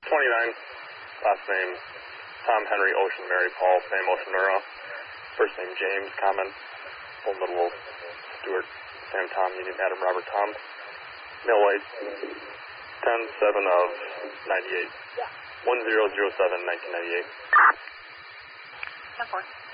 29, last name Tom Henry Ocean Mary Paul, Sam Oceanura, first name James Common, Old Middle Stewart Sam Tom Union Adam Robert Tom, Millwright 10/7 of 98, 10/07/1998. 10-4.